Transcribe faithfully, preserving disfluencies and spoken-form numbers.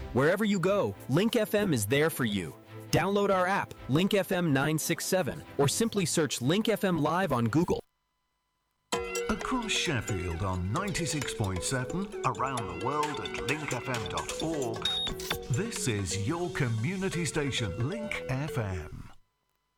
Wherever you go, Link F M is there for you. Download our app, Link F M nine six seven, or simply search Link F M Live on Google. Across Sheffield on ninety-six point seven, around the world at link f m dot org. This is your community station, Link F M.